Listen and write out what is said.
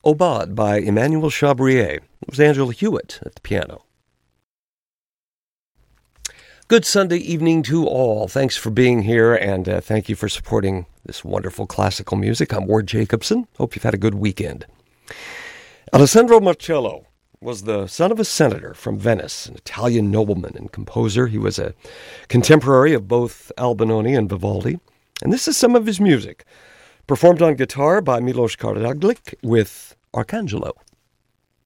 Aubade by Emmanuel Chabrier. It was Angela Hewitt at the piano. Good Sunday evening to all. Thanks for being here, and thank you for supporting this wonderful classical music. I'm Ward Jacobson. Hope you've had a good weekend. Alessandro Marcello was the son of a senator from Venice, an Italian nobleman and composer. He was a contemporary of both Albinoni and Vivaldi. And this is some of his music, performed on guitar by Milos Karadzic with Arcangelo.